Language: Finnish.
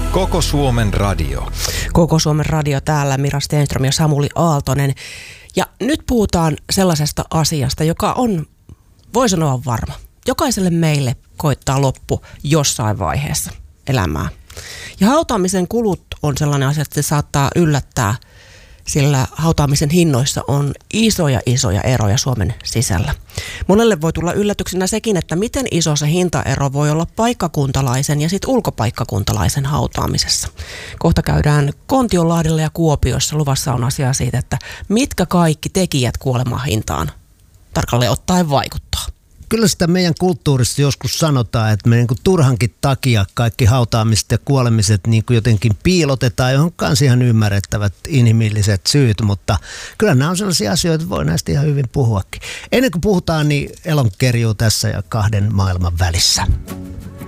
Koko Suomen radio. Koko Suomen radio täällä, Mira Stenström ja Samuli Aaltonen. Ja nyt puhutaan sellaisesta asiasta, joka on, voi sanoa varma. Jokaiselle meille koittaa loppu jossain vaiheessa elämää. Ja hautaamisen kulut on sellainen asia, että se saattaa yllättää, sillä hautaamisen hinnoissa on isoja eroja Suomen sisällä. Monelle voi tulla yllätyksenä sekin, että miten iso se hintaero voi olla paikkakuntalaisen ja sitten ulkopaikkakuntalaisen hautaamisessa. Kohta käydään Kontiolahdella ja Kuopiossa. Luvassa on asiaa siitä, että mitkä kaikki tekijät kuoleman hintaan tarkalleen ottaen vaikuttaa. Kyllä sitä meidän kulttuurissa joskus sanotaan, että me niin kuin turhankin takia kaikki hautaamiset ja kuolemiset niin kuin jotenkin piilotetaan, johon kanssa ihan ymmärrettävät inhimilliset syyt, mutta kyllä nämä on sellaisia asioita, että voi näistä ihan hyvin puhuakin. Ennen kuin puhutaan, niin elonkerjuu tässä ja kahden maailman välissä.